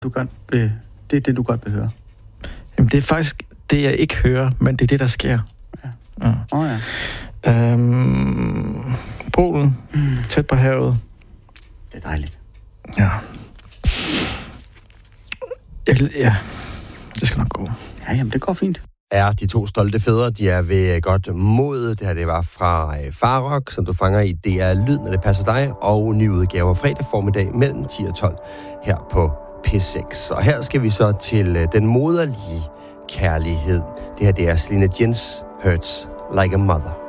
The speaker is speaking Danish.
Det er det, du godt vil høre. Jamen, det er faktisk det, jeg ikke hører, men det er det, der sker. Ja. Ja. Polen, tæt på havet. Det er dejligt. Ja. Ja, det skal nok gå. Ja, jamen, det går fint. Er de to stolte fædre, de er ved godt mod. Det her, det var fra Farok, som du fanger i DR Lyd, når det passer dig, og nye udgaver fredag formiddag mellem 10 og 12 her på P6. Og her skal vi så til den moderlige kærlighed. Det her, det er Selena Jens Hurts Like a Mother.